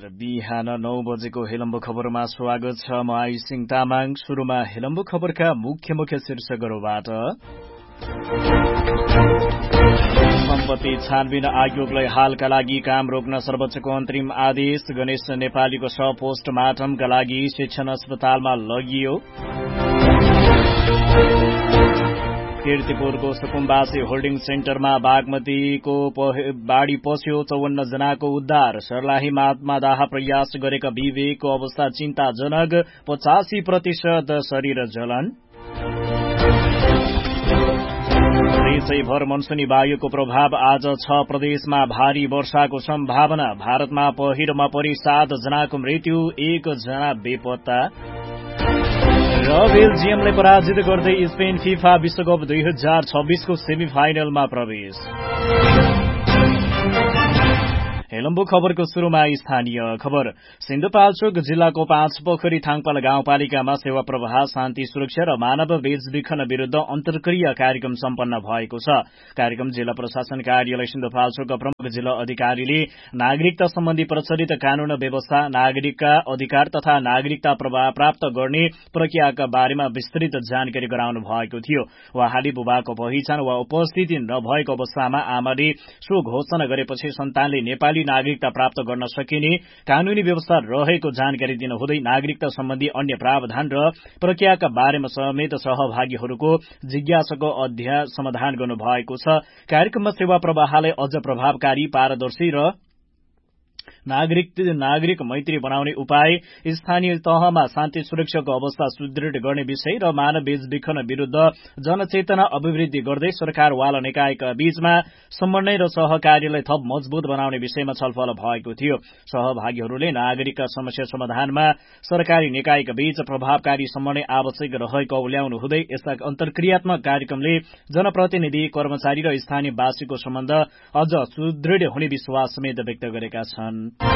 बिहान 9 बजेको हेलम्बु खबरमा स्वागत छ। म आयुष सिंह तामाङ। सुरुमा हेलम्बु खबरका मुख्य शीर्षकहरूबाट। सम्पत्ति छानबिन आयोगलाई हालका लागि काम रोक्न सर्वोच्चको अन्तरिम आदेश। गणेश नेपालीको शव पोस्टमार्टमका लागि शिक्षण अस्पतालमा लगियो। कीर्तिपुरको सुकुम्बासी होल्डिङ सेन्टरमा बागमतीको बाढ़ी पस्यो। 54 जनाको उद्धार। सर्लाहीमा आत्मदाह प्रयास गरेका विवेकको अवस्था चिन्ताजनक। 85% शरीर जलन। देशैभर मनसुनी वायुको प्रभाव आज 6 प्रदेशमा भारी वर्षाको सम्भावना। भारतमा पहिरोमा परि 7 जनाको मृत्यु, 1 जना बेपत्ता। र बेल्जियमलाई पराजित गर्दै स्पेन फिफा विश्वकप 2026 को सेमिफाइनलमा प्रवेश। हेलम्बु खबरको सुरुमा स्थानीय खबर। सिन्धुपाल्चोक जिल्लाको 5 पोखरी थाङपाल गाउँपालिकामा सेवा प्रवाह, शान्ति सुरक्षा र मानव बेचबिखन विरूद्ध अन्तर्क्रिया कार्यक्रम सम्पन्न भएको छ। कार्यक्रम जिल्ला प्रशासन कार्यालय सिन्धुपाल्चोकका प्रमुख जिल्ला अधिकारीले नागरिकता सम्बन्धी प्रचलित कानून व्यवस्था, नागरिकका अधिकार तथा नागरिकता प्राप्त गर्ने प्रक्रियाका बारेमा विस्तृत जानकारी गराउनु भएको थियो। उहाँले बुबाको पहिचान वा उपस्थिति नभएको अवस्थामा आमाले सो घोषणा गरेपछि सन्तानले नेपाली नागरिकता प्राप्त गर्न सकिने कानूनी व्यवस्था रहेको जानकारी दिनुहुँदै नागरिकता सम्बन्धी अन्य प्रावधान र प्रक्रियाका बारेमा समेत सहभागीहरूको जिज्ञासाको समाधान गर्नुभएको छ। कार्यक्रममा सेवा प्रवाहलाई अझ प्रभावकारी, पारदर्शी र नागरिक मैत्री बनाउने उपाय, स्थानीय तहमा शान्ति सुरक्षाको अवस्था सुदृढ़ गर्ने विषय र मानव बेचबिखन विरूद्ध जनचेतना अभिवृद्धि गर्दै सरकारवाला निकायका बीचमा समन्वय र सहकार्यलाई थप मजबूत बनाउने विषयमा छलफल भएको थियो। सहभागीहरूले नागरिकका समस्या समाधानमा सरकारी निकायका बीच प्रभावकारी समन्वय आवश्यक रहेको औल्याउनु हुँदै यस्ता अन्तर्क्रियात्मक कार्यक्रमले जनप्रतिनिधि, कर्मचारी र स्थानीयवासीको सम्बन्ध अझ सुदृढ़ हुने विश्वास समेत व्यक्त गरेका छन्।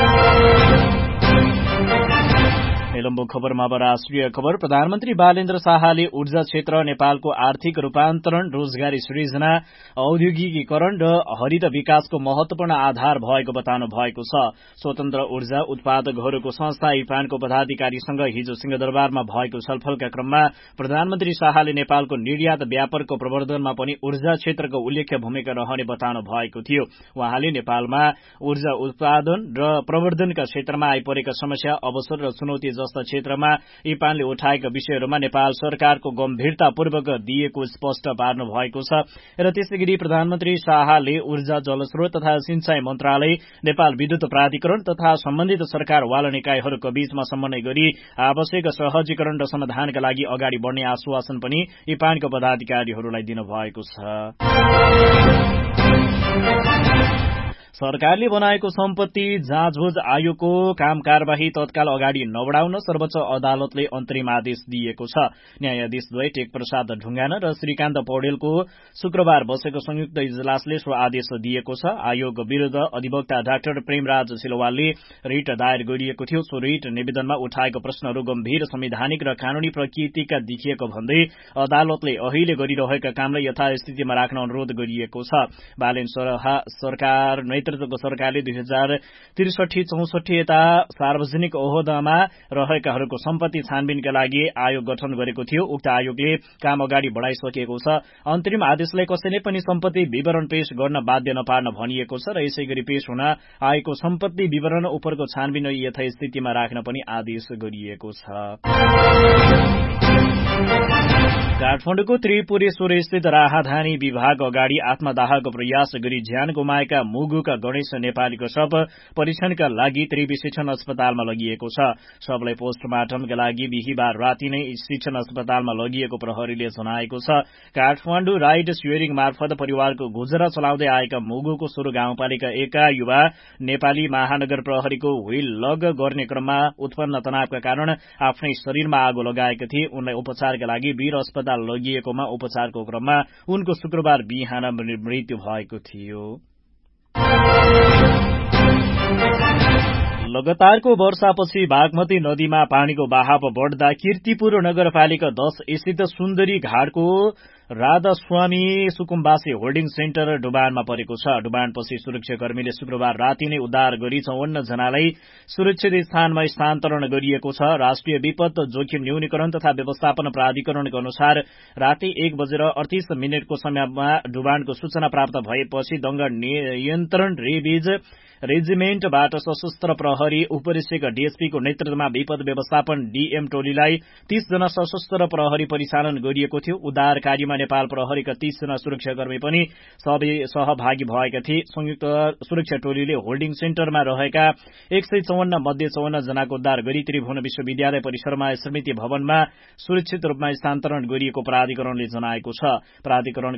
हेलम्बु खबरमा अब राष्ट्रिय खबर। प्रधानमन्त्री बालेन्द्र शाहले ऊर्जा क्षेत्र नेपालको आर्थिक रूपान्तरण, रोजगारी सृजना, औद्योगिकीकरण र हरित विकासको महत्वपूर्ण आधार भएको बताउनु भएको छ। स्वतन्त्र ऊर्जा उत्पादकहरूको संस्था इपानको पदाधिकारीसँग हिजो सिंहदरबारमा भएको छलफलका क्रममा प्रधानमन्त्री शाहले नेपालको निर्यात व्यापारको प्रवर्धनमा पनि ऊर्जा क्षेत्रको उल्लेख्य भूमिका रहने बताउनु भएको थियो। उहाँले नेपालमा ऊर्जा उत्पादन र प्रवर्धनका क्षेत्रमा आइपरेका समस्या, अवसर र चुनौती जस्ता क्षेत्रमा इपानले उठाएका विषयहरूमा नेपाल सरकारको गम्भीरतापूर्वक दिएको स्पष्ट पार्नु भएको छ। र त्यसैगरी प्रधानमन्त्री शाहले ऊर्जा, जलस्रोत तथा सिंचाई मन्त्रालय, नेपाल विद्युत प्राधिकरण तथा सम्बन्धित सरकारवाला निकायहरूको बीचमा समन्वय गरी आवश्यक सहजीकरण र समाधानका लागि अगाडि बढ़ने आश्वासन पनि इपानको पदाधिकारीहरूलाई दिनुभएको छ। सरकारले बनाएको सम्पत्ति जाँचबुझ आयोगको काम कार्यवाही तत्काल अगाडि नबढाउन सर्वोच्च अदालतले अन्तरिम आदेश दिएको छ। न्यायाधीशद्वय टेक प्रसाद ढुङ्गाना र श्रीकान्त पौडेलको शुक्रबार बसेको संयुक्त इजलासले सो आदेश दिएको छ। आयोग विरूद्ध अधिवक्ता डाक्टर प्रेमराज सिलवालले रिट दायर गरिएको थियो। सो रिट निवेदनमा उठाएको प्रश्नहरू गम्भीर संवैधानिक र कानूनी प्रकृतिका देखिएको भन्दै अदालतले अहिले गरिरहेका कामलाई यथास्थितिमा राख्न अनुरोध गरिएको छ। बालेन सरकार नेतृत्वको सरकारले 2063-64 यता सार्वजनिक ओहदामा रहेकाहरूको सम्पत्ति छानबिनका लागि आयोग गठन गरेको थियो। उक्त आयोगले काम अगाडि बढ़ाइसकेको छ। अन्तरिम आदेशलाई कसैले पनि सम्पत्ति विवरण पेश गर्न बाध्य नपार्न भनिएको छ र यसैगरी पेश हुन आएको सम्पत्ति विवरण उपरको छानबिन यथास्थितिमा राख्न पनि आदेश गरिएको छ। काठमाडौँको त्रिपुरेश्वर स्थित राहदानी विभाग अगाडि आत्मदाहको प्रयास गरी ज्यान गुमाएका मुगुका गणेश नेपालीको शव परीक्षणका लागि त्रिवी शिक्षण अस्पतालमा लगिएको छ। शवलाई पोस्टमार्टमका लागि बिहिबार राति नै शिक्षण अस्पतालमा लगिएको प्रहरीले जनाएको छ। काठमाडौँ राइड स्वेरिङ मार्फत परिवारको गुजरा चलाउँदै आएका मुगुको सुरु गाउँपालिका 1 का युवा नेपाली महानगर प्रहरीको व्हील लग गर्ने क्रममा उत्पन्न तनावका कारण आफ्नै शरीरमा आगो लगाएका थिए। उनलाई उपचारका लागि वीर अस्पताल लगिएकोमा उपचारको क्रममा उनको शुक्रबार बिहान मृत्यु भएको थियो। लगातारको वर्षापछि बागमती नदीमा पानीको बहाव बढ्दा कीर्तिपुर नगरपालिका 10 स्थित सुन्दरी घाटको राधास्वामी सुकुम्बासी होल्डिङ सेन्टर डुबानमा परेको छ। डुबानपछि सुरक्षाकर्मीले शुक्रबार राति नै उद्धार गरी 54 जनालाई सुरक्षित स्थानमा स्थानान्तरण गरिएको छ। राष्ट्रिय विपद जोखिम न्यूनीकरण तथा व्यवस्थापन प्राधिकरणको अनुसार राति 1:38 को समयमा डुबानको सूचना प्राप्त भएपछि दंगा नियन्त्रण रेजिमेन्टबाट सशस्त्र प्रहरी उपरीक्षक डीएसपीको नेतृत्वमा विपद व्यवस्थापन डीएम टोलीलाई 30 जना सशस्त्र प्रहरी परिचालन गरिएको थियो। उद्धार कार्यमा नेपाल प्रहरीका 30 जना सुरक्षाकर्मी पनि सहभागी भएका थिए। संयुक्त सुरक्षा टोलीले होल्डिङ सेन्टरमा रहेका 154 मध्ये 54 जनाको उद्धार गरी त्रिभुवन विश्वविद्यालय परिसरमा स्मृति भवनमा सुरक्षित रूपमा स्थानान्तरण गरिएको प्राधिकरणले जनाएको छ। प्राधिकरणको